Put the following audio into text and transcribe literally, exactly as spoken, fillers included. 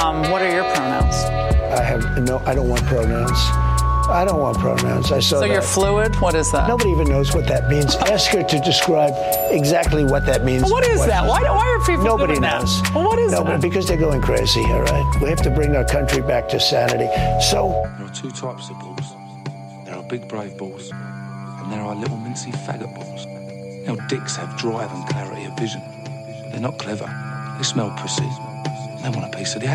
Um, what are your pronouns? I have no, I don't want pronouns. I don't want pronouns. I saw So that. you're fluid? What is that? Nobody even knows what that means. Ask her to describe exactly what that means. Well, what is that? Why, why are people Nobody doing knows. that? Well, what is Nobody, that? because they're going crazy, all right? We have to bring our country back to sanity. So... There are two types of balls. There are big brave balls, and there are little mincy faggot balls. Now, dicks have drive and clarity of vision. They're not clever. They smell pussy. They want a piece of the